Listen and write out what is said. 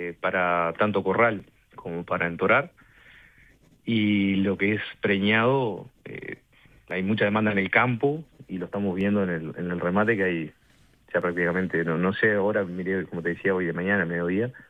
para tanto corral como para entorar. Y lo que es preñado, hay mucha demanda en el campo y lo estamos viendo en el remate que hay ya prácticamente, no sé, ahora miré, como te decía, hoy de mañana, al mediodía,